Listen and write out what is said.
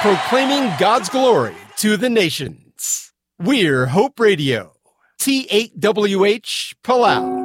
proclaiming God's glory to the nations. We're Hope Radio, T8WH, Palau.